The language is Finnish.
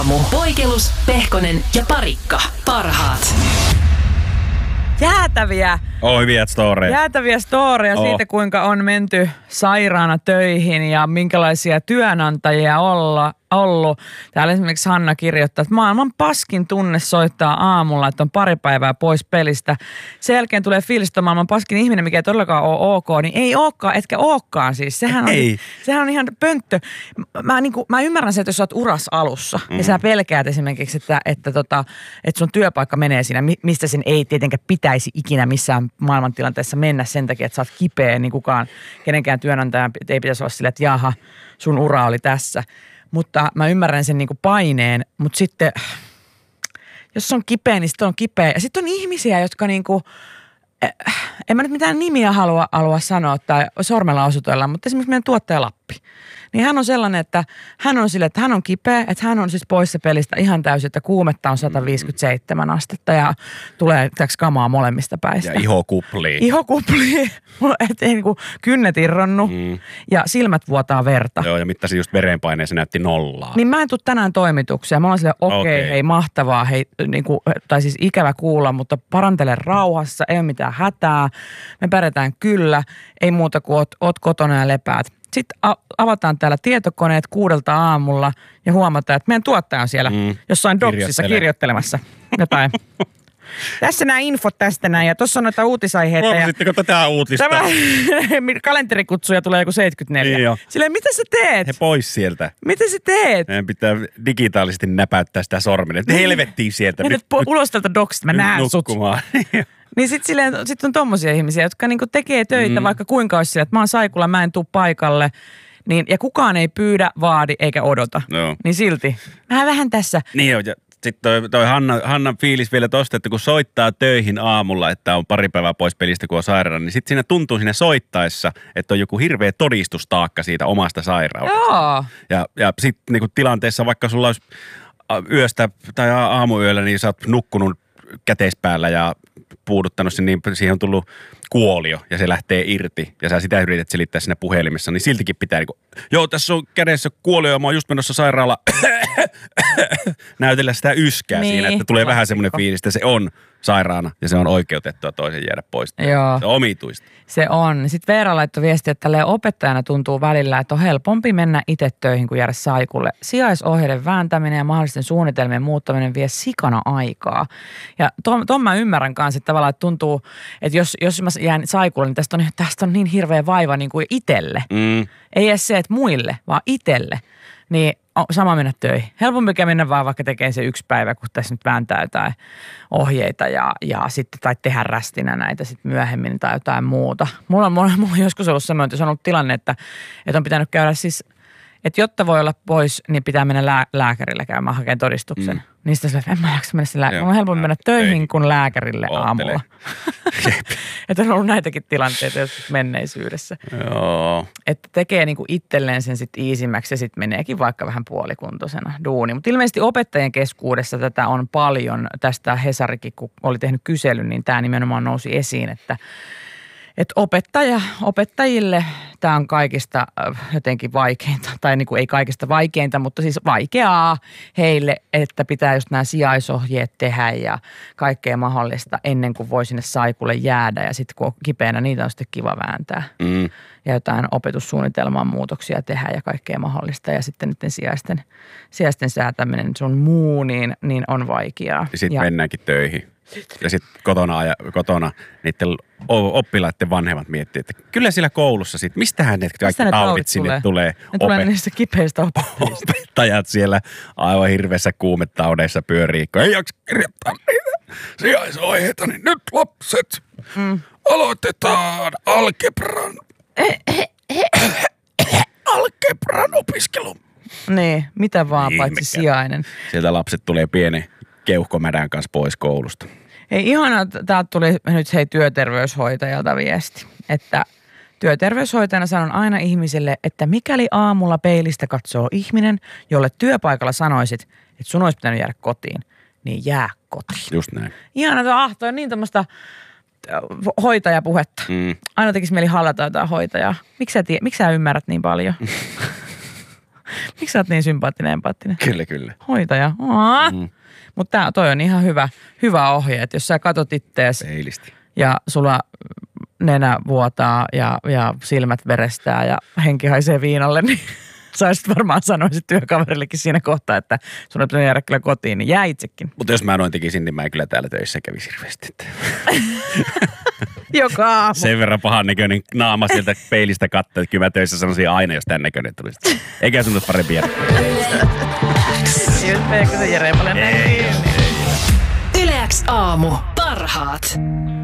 aamu. Poikelus, Pehkonen ja Parikka. Parhaat. Jäätäviä storeja siitä, kuinka on menty sairaana töihin ja minkälaisia työnantajia ollut. Täällä esimerkiksi Hanna kirjoittaa, että maailman paskin tunne soittaa aamulla, että on pari päivää pois pelistä. Sen jälkeen tulee fiilis, että on maailman paskin ihminen, mikä ei todellakaan ole ok, niin ei olekaan, etkä olekaan siis. Sehän on ihan pönttö. Mä ymmärrän se, että jos sä oot uras alussa ja sä pelkäät esimerkiksi, että sun työpaikka menee siinä, mistä sen ei tietenkään pitäisi ikinä missään maailmantilanteessa mennä sen takia, että sä oot kipeä, niin kenenkään työnantajan ei pitäisi olla sille, että jaha, sun ura oli tässä. Mutta mä ymmärrän sen niinku paineen, mutta sitten jos on kipeä, niin sitten on kipeä. Ja sitten on ihmisiä, jotka niinku, en mä nyt mitään nimiä halua sanoa tai sormella osoitella, mutta esimerkiksi meidän tuottaja Lappi. Niin hän on sellainen, että hän on sille, että hän on kipeä, että hän on siis poissa pelistä ihan täysin, että kuumetta on 157 astetta ja tulee täksi kamaa molemmista päistä. Ja iho kuplii. Että ei niinku kynnet irronnut ja silmät vuotaa verta. Joo, ja mittasin just verenpaineen, se näytti 0. Niin mä en tule tänään toimitukseen. Mä olen silleen, okei, hei, mahtavaa, hei, niinku, tai siis ikävä kuulla, mutta parantele rauhassa, ei ole mitään hätää. Me pärjätään kyllä, ei muuta kuin oot kotona ja lepäät. Sitten avataan täällä tietokoneet 6 aamulla ja huomataan, että meidän tuottaja on siellä jossain doksissa kirjoittelemassa jotain. Tässä nämä infot tästä näin ja tuossa on noita uutisaiheita. Huomasitteko tätä uutista? Tämä kalenterikutsuja tulee joku 74. Niin jo. Silleen, mitä sä teet? He pois sieltä. Mitä sä teet? Meidän pitää digitaalisesti näpäyttää sitä sormille. Helvettiin sieltä. Nyt ulos tältä doksista, mä näen sut. Niin sit on tommosia ihmisiä, jotka niinku tekee töitä, vaikka kuinka olisi sillä, että mä oon saikulla, mä en tuu paikalle. Niin, ja kukaan ei pyydä, vaadi eikä odota. No. Niin silti. Vähän tässä. Niin on, ja sitten toi Hannan fiilis vielä tosta, että kun soittaa töihin aamulla, että on pari päivää pois pelistä, kun on sairaana, niin sitten siinä tuntuu siinä soittaessa, että on joku hirveä todistustaakka siitä omasta sairaudesta. Joo. Ja sitten niinku tilanteessa, vaikka sulla olisi yöstä tai aamuyöllä, niin sä oot nukkunut käteispäällä ja puuduttanut sen, niin siihen on tullut kuolio ja se lähtee irti ja sä sitä yrität selittää siinä puhelimessa, niin siltikin pitää niinku, joo, tässä on kädessä kuolio ja mä oon just menossa sairaalaan näytellä sitä yskää niin, siinä, että tulee vähän semmoinen fiilis, että se on sairaana ja se on oikeutettua toisen jäädä pois. Joo. Se on omituista. Se on. Sitten Veera laittoi viestiä, että tälleen opettajana tuntuu välillä, että on helpompi mennä itse töihin kuin jäädä saikulle. Sijaisohjeiden vääntäminen ja mahdollisten suunnitelmien muuttaminen vie sikana aikaa. Ja ton mä ymmärrän kanssa, että tavallaan että tuntuu, että jos mä jään saikulle, niin tästä on niin hirveä vaiva niin kuin itselle. Ei edes se, että muille, vaan itselle. Niin sama mennä töihin. Helpompi mennä vaan vaikka tekee se 1 päivä, kun tässä nyt vääntää jotain ohjeita ja sitten tai tehdä rästinä näitä sitten myöhemmin tai jotain muuta. Mulla on joskus ollut semmoinen, että se on ollut tilanne, että on pitänyt käydä siis, että jotta voi olla pois, niin pitää mennä lääkärille käymään hakemaan todistuksen. Niin sitten en mä jaksa mennä sille lääkärille. On helpompi mennä töihin kuin lääkärille aamulla. Että on ollut näitäkin tilanteita joskus menneisyydessä. Joo. Että tekee niinku itselleen sen sitten iisimmäksi ja sitten meneekin vaikka vähän puolikuntoisena duuni. Mutta ilmeisesti opettajien keskuudessa tätä on paljon. Tästä Hesarikin, kun oli tehnyt kyselyn, niin tämä nimenomaan nousi esiin, että opettajille tämä on kaikista jotenkin vaikeinta, tai niin kuin ei kaikista vaikeinta, mutta siis vaikeaa heille, että pitää just nämä sijaisohjeet tehdä ja kaikkea mahdollista ennen kuin voi sinne saikulle jäädä. Ja sitten kun on kipeänä, niitä on sitten kiva vääntää. Ja jotain opetussuunnitelman muutoksia tehdä ja kaikkea mahdollista. Ja sitten niiden sijaisten säätäminen sun muu, niin on vaikeaa. Ja sitten mennäänkin töihin. Ja sitten kotona niiden oppilaiden vanhemmat miettii, että kyllä siellä koulussa sitten, mistähän ne kaikki taudit sinne tulee. Ne tulee niistä kipeistä opettajista. Opettajat siellä aivan hirveässä kuumetaudeissa pyörii, kun ei jaksa kirjoittaa niitä sijaisohjeita, niin nyt lapset, aloitetaan algebran opiskelu. Niin, mitä vaan paitsi sijainen. Sieltä lapset tulee pienen keuhkomädän kanssa pois koulusta. Hei, ihana, täältä tuli nyt työterveyshoitajalta viesti, että työterveyshoitajana sanon aina ihmisille, että mikäli aamulla peilistä katsoo ihminen, jolle työpaikalla sanoisit, että sun olisi pitänyt jäädä kotiin, niin jää kotiin. Just näin. Ihana, toi on niin tämmöistä hoitajapuhetta. Aina tekisi mieli hallata jotain hoitajaa. Miksi sä ymmärrät niin paljon? Miksi sä oot niin sympaattinen empaattinen? Kyllä. Hoitaja. Mutta toi on ihan hyvä ohje, että jos sä katot ittees Peilisti. ja sulla nenä vuotaa ja silmät verestää ja henki haisee viinalle, niin sä olisit varmaan sanoisit työkaverillekin siinä kohtaa, että sun on pitänyt jäädä kyllä kotiin, niin jää itsekin. Mutta jos mä noin tekisin, niin mä en kyllä täällä töissä kävisi hirveästi. Joka aamu. Sen verran pahan näköinen naama sieltä peilistä katsoa, että kyllä mä töissä sanoisin aina, jos tämän näköinen tulisi. Eikä sun olisi parempi järkeä. Jos meikö se Jere paljon näin. Yle X aamu. Parhaat.